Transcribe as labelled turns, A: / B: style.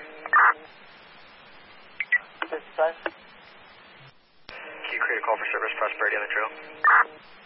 A: 55.
B: Can you create a call for service prosperity on the trail?